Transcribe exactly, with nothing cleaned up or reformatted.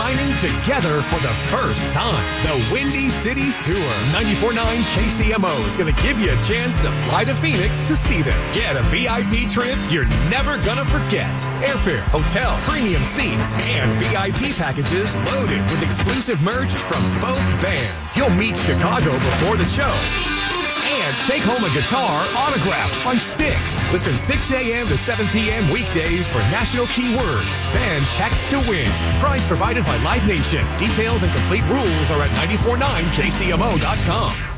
headlining together for the first time. The Windy Cities Tour. ninety-four point nine K C M O is going to give you a chance to fly to Phoenix to see them. Get a V I P trip you're never going to forget. Airfare, hotel, premium seats, and V I P packages loaded with exclusive merch from both bands. You'll meet Chicago before the show and take home a guitar autographed by Styx. Listen six a.m. to seven p.m. weekdays for national keywords. Then text to win. Prize provided by Live Nation. Details and complete rules are at nine four nine K C M O dot com.